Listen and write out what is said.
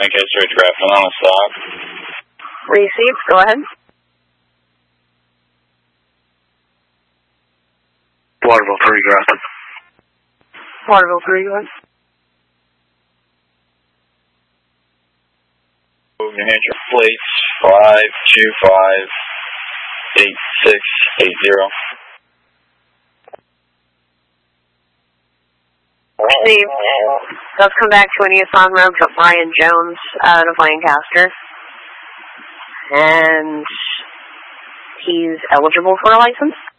Lancaster Grafton on a stop. Received, go ahead. Waterville 3, Grafton. Waterville 3, go ahead. New Hampshire plates 5258680. Received. Let's come back to an Nissan Rogue to Brian Jones out of Lancaster. And he's eligible for a license.